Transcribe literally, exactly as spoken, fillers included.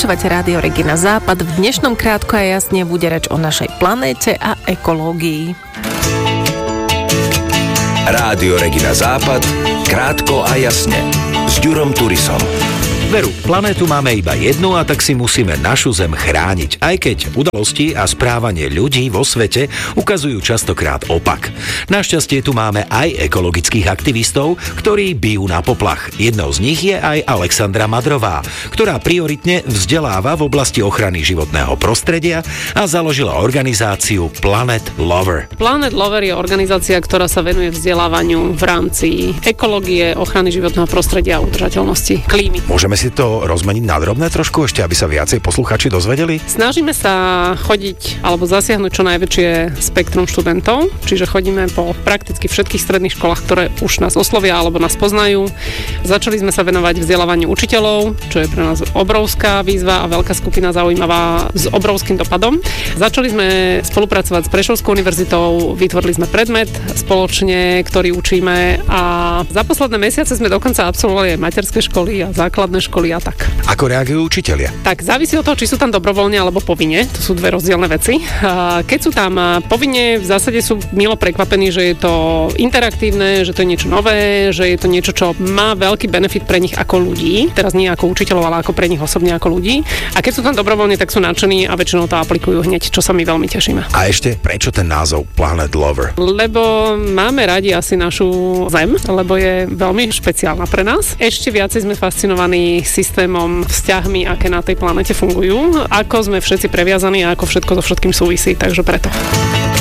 Počúvate Rádio Regina Západ. V dnešnom Krátko a jasne bude reč o našej planéte a ekológii. Rádio Regina Západ. Krátko a jasne. S Ďurom Turisom. Veru, planétu máme iba jednu a tak si musíme našu Zem chrániť, aj keď udalosti a správanie ľudí vo svete ukazujú častokrát opak. Našťastie tu máme aj ekologických aktivistov, ktorí bijú na poplach. Jednou z nich je aj Alexandra Madrová, ktorá prioritne vzdeláva v oblasti ochrany životného prostredia a založila organizáciu Planet Lover. Planet Lover je organizácia, ktorá sa venuje vzdelávaniu v rámci ekológie, ochrany životného prostredia a udržateľnosti klímy. Môžeme si to rozmeniť na drobné trošku ešte, aby sa viacej poslucháči dozvedeli? Snažíme sa chodiť alebo zasiahnuť čo najväčšie spektrum študentov, čiže chodíme po prakticky všetkých stredných školách, ktoré už nás oslovia alebo nás poznajú. Začali sme sa venovať vzdelávaniu učiteľov, čo je pre nás obrovská výzva a veľká skupina zaujímavá s obrovským dopadom. Začali sme spolupracovať s Prešovskou univerzitou, vytvorili sme predmet spoločne, ktorý učíme a za posledné mesiace sme dokonca absolvovali aj materské školy a základné školy a tak. Ako reagujú učitelia? Tak závisí od toho, či sú tam dobrovoľne alebo povinne. To sú dve rozdielne veci. Keď sú tam povinne, v zásade sú milo prekvapení, že je to interaktívne, že to je niečo nové, že je to niečo, čo má veľký benefit pre nich ako ľudí. Teraz nie ako učiteľov, ale ako pre nich osobne ako ľudí. A keď sú tam dobrovoľne, tak sú nadšení a väčšinou to aplikujú hneď, čo sa my veľmi tešíme. A ešte, prečo ten názov Planet Lover? Lebo máme radi asi našu Zem, lebo je veľmi špeciálna pre nás. Ešte viacej sme fascinovaní systémom, vzťahmi, aké na tej planete fungujú, ako sme všetci previazaní a ako všetko so všetkým súvisí, takže preto.